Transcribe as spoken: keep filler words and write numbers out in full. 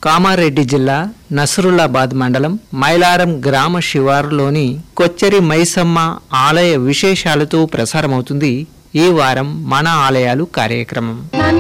కామారెడ్డి జిల్లా నసరుల్లాబాద్ మండలం మైలారం గ్రామ శివారులోని కొచ్చెరి మైసమ్మ ఆలయ విశేషాలతో ప్రసారమవుతుంది ఈ వారం మన ఆలయాలు కార్యక్రమం.